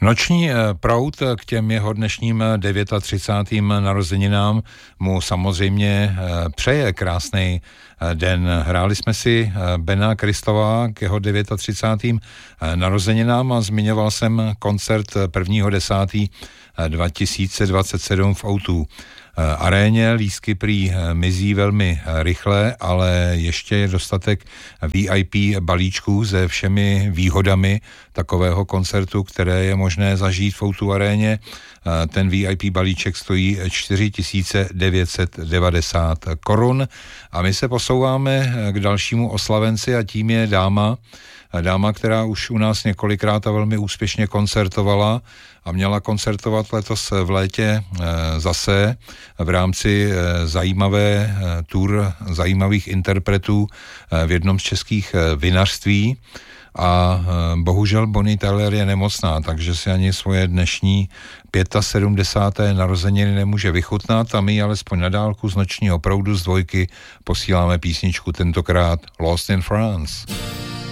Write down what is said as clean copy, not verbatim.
Noční proud k těm jeho dnešním 39. narozeninám mu samozřejmě přeje krásný den. Hráli jsme si Bena Kristova k jeho 39. narozeninám a zmiňoval jsem koncert 1.10.2027 v O2 aréně. Lístky prý mizí velmi rychle, ale ještě je dostatek VIP balíčků se všemi výhodami takového koncertu, které je možné zažít v O2 aréně. Ten VIP balíček stojí 4990 korun a my se posouváme k dalšímu oslavenci a tím je dáma, která už u nás několikrát a velmi úspěšně koncertovala a měla koncertovat letos v létě zase v rámci zajímavé tour zajímavých interpretů v jednom z českých vinařství. A bohužel Bonnie Tyler je nemocná, takže si ani svoje dnešní 75. narozeniny nemůže vychutnat a my alespoň na dálku z nočního proudu z dvojky posíláme písničku, tentokrát Lost in France.